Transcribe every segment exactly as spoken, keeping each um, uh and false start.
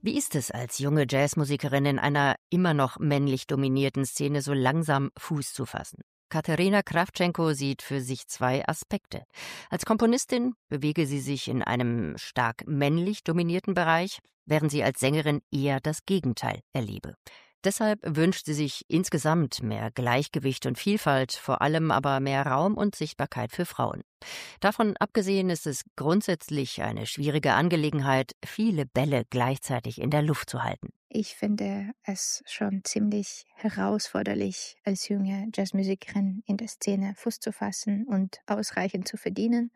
Wie ist es als junge Jazzmusikerin in einer immer noch männlich dominierten Szene so langsam Fuß zu fassen? Katerina Krawtschenko sieht für sich zwei Aspekte. Als Komponistin bewege sie sich in einem stark männlich dominierten Bereich, während sie als Sängerin eher das Gegenteil erlebe. Deshalb wünscht sie sich insgesamt mehr Gleichgewicht und Vielfalt, vor allem aber mehr Raum und Sichtbarkeit für Frauen. Davon abgesehen ist es grundsätzlich eine schwierige Angelegenheit, viele Bälle gleichzeitig in der Luft zu halten. Ich finde es schon ziemlich herausforderlich, als junge Jazzmusikerin in der Szene Fuß zu fassen und ausreichend zu verdienen.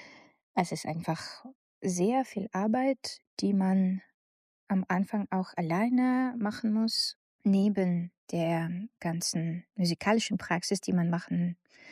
Es ist einfach sehr viel Arbeit, die man am Anfang auch alleine machen muss, neben der ganzen musikalischen Praxis, die man machen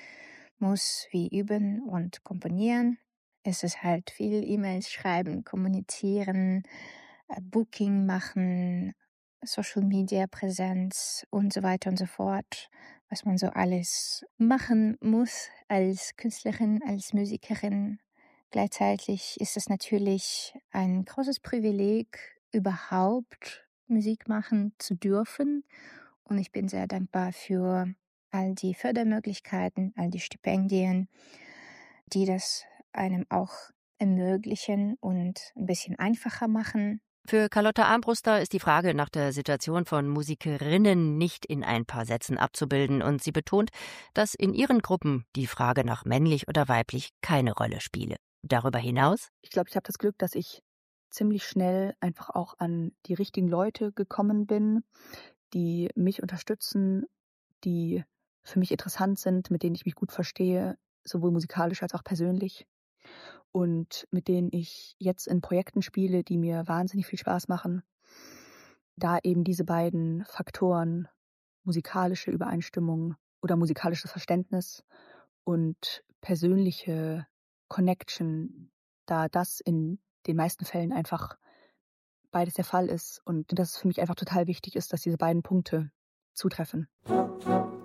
muss, wie üben und komponieren. Es ist halt viel E-Mails schreiben, kommunizieren, äh, Booking machen, Social Media Präsenz und so weiter und so fort, was man so alles machen muss als Künstlerin, als Musikerin. Gleichzeitig ist es natürlich ein großes Privileg, überhaupt Musik machen zu dürfen. Und ich bin sehr dankbar für all die Fördermöglichkeiten, all die Stipendien, die das einem auch ermöglichen und ein bisschen einfacher machen. Für Carlotta Armbruster ist die Frage nach der Situation von Musikerinnen nicht in ein paar Sätzen abzubilden, und sie betont, dass in ihren Gruppen die Frage nach männlich oder weiblich keine Rolle spiele. Darüber hinaus: Ich glaube, ich habe das Glück, dass ich ziemlich schnell einfach auch an die richtigen Leute gekommen bin, die mich unterstützen, die für mich interessant sind, mit denen ich mich gut verstehe, sowohl musikalisch als auch persönlich. Und mit denen ich jetzt in Projekten spiele, die mir wahnsinnig viel Spaß machen. Da eben diese beiden Faktoren, musikalische Übereinstimmung oder musikalisches Verständnis und persönliche Connection, da das in den meisten Fällen einfach beides der Fall ist und dass es für mich einfach total wichtig ist, dass diese beiden Punkte zutreffen.